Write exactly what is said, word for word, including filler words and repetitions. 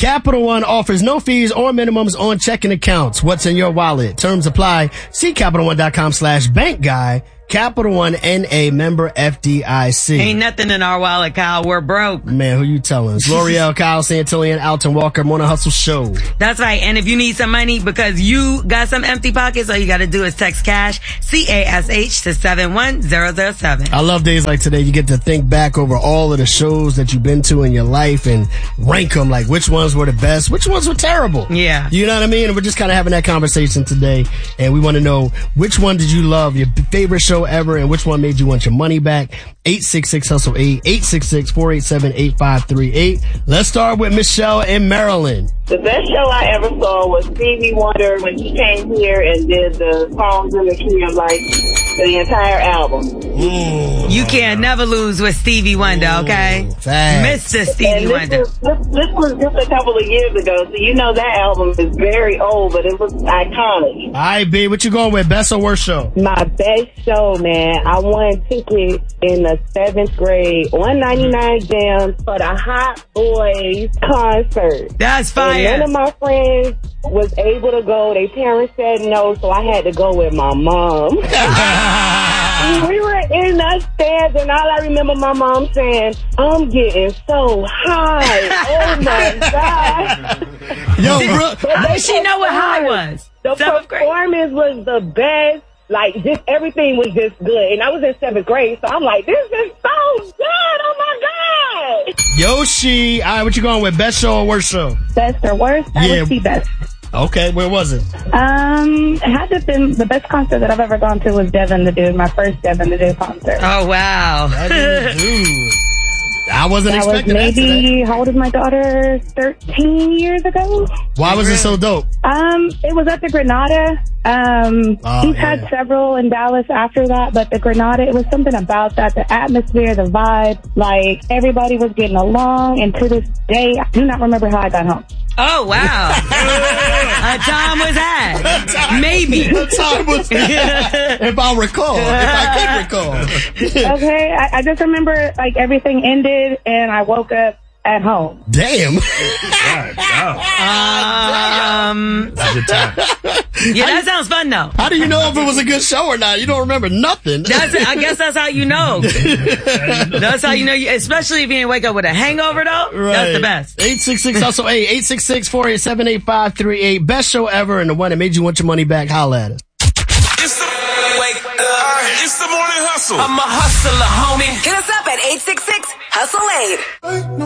Capital One offers no fees or minimums on checking accounts. What's in your wallet? Terms apply. See CapitalOne.com slash bank guy. Capital One N A member F D I C. Ain't nothing in our wallet, Kyle. We're broke. Man, who you telling? It's L'Oreal, Kyle Santillan, Alton Walker, Morning Hustle Show. That's right. And if you need some money because you got some empty pockets, all you got to do is text cash, C A S H, to seven one zero zero seven. I love days like today. You get to think back over all of the shows that you've been to in your life and rank them, like which ones were the best, which ones were terrible. Yeah. You know what I mean? And we're just kind of having that conversation today. And we want to know, which one did you love, your favorite show ever, and which one made you want your money back? eight six six hustle eight, eight six six, four eight seven, eight five three eight. Let's start with Michelle in Maryland. The best show I ever saw was Stevie Wonder when he came here and did the Songs in the Key of Life, the entire album. Mm. You can't never lose with Stevie Wonder, okay? Facts. Mister Stevie And this Wonder. Was, this, this was just a couple of years ago, so you know that album is very old, but it was iconic. All right, B, what you going with? Best or worst show? My best show, man. I won tickets in the seventh grade, one ninety-nine Jams for the Hot Boys concert. That's fire. And none of my friends was able to go. Their parents said no, so I had to go with my mom. We were in the stands, and all I remember my mom saying, "I'm getting so high." Oh, my God. Yo, bro. How did she know what high was? The Seventh grade. performance was the best. Like, just everything was just good. And I was in seventh grade, so I'm like, this is so good. Oh, my God. Yoshi. All right, what you going with? Best show or worst show? Best or worst? I Yeah. would see best. Okay, where was it? Um, it had to have been the best concert that I've ever gone to was Devin the Dude, my first Devin the Dude concert. Oh, wow. That is dude. I wasn't that was expecting that today. maybe, how old is my daughter? thirteen years ago? Why was it so dope? Um, it was at the Granada. Um, Oh, he's yeah. had several in Dallas after that, but the Granada, it was something about that, the atmosphere, the vibe, like everybody was getting along, and to this day, I do not remember how I got home. Oh, wow. A time was had. Maybe. What time was that? If I recall. If I can recall. Okay, I, I just remember like everything ended and I woke up at home. Damn. Um, That's a good time. yeah, that sounds fun, though. How do you know if it was a good show or not? You don't remember nothing. That's, I guess that's how you know. That's how you know, you, especially if you didn't wake up with a hangover, though. Right. That's the best. eight six six hustle eight, eight six six, four eight seven, eight five three eight. Best show ever and the one that made you want your money back. Holla at us. It's the, wake up. It's the morning hustle. I'm a hustler, homie. Hit us up at eight six six hustle eight.